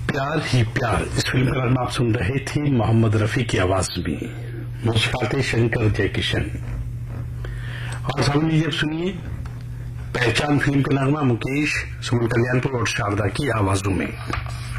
प्यार ही प्यार इस फिल्म का नाम आप सुन रहे थे मोहम्मद रफी की आवाज में, मुस्काते शंकर जयकिशन। और सामने लीजिए, सुनिए पहचान फिल्म का नगमा मुकेश, सुमन कल्याणपुर और शारदा की आवाजों में।